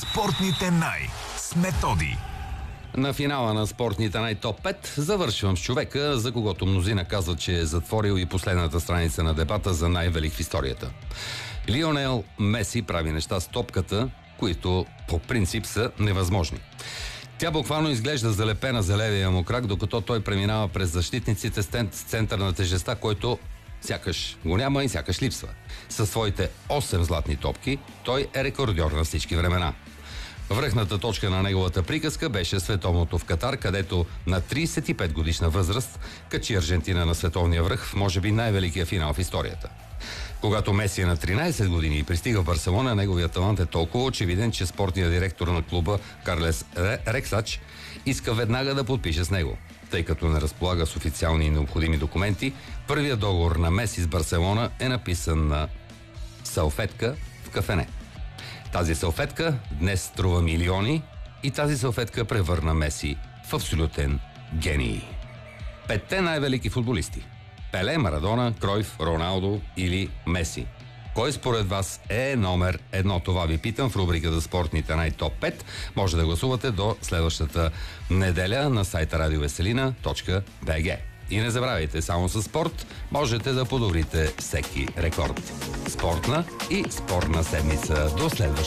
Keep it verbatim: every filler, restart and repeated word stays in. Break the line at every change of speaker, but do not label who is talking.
Спортните най с Методи.
На финала на спортните най-топ пет завършвам с човека, за когото мнозина казват, че е затворил и последната страница на дебата за най-велик в историята. Лионел Меси прави неща с топката, които по принцип са невъзможни. Тя буквално изглежда залепена за левия му крак, докато той преминава през защитниците с център на тежеста, който сякаш го няма и сякаш липсва. Със своите осем златни топки той е рекордьор на всички времена. Връхната точка на неговата приказка беше световното в Катар, където на тридесет и пет годишна възраст качи Аржентина на световния връх в може би най-великия финал в историята. Когато Меси е на тринадесет години и пристига в Барселона, неговият талант е толкова очевиден, че спортният директор на клуба Карлес Рексач иска веднага да подпише с него. Тъй като не разполага с официални и необходими документи, първият договор на Меси с Барселона е написан на салфетка в кафене. Тази салфетка днес струва милиони и тази салфетка превърна Меси в абсолютен гений. Петте най-велики футболисти: Пеле, Марадона, Кройф, Роналдо или Меси. Кой според вас е номер едно? Това ви питам в рубриката Спортните най-топ пет. Може да гласувате до следващата неделя на сайта радиовеселина точка би джи. И не забравяйте, само със спорт можете да подобрите всеки рекорд. Спортна и спортна седмица. До следващата.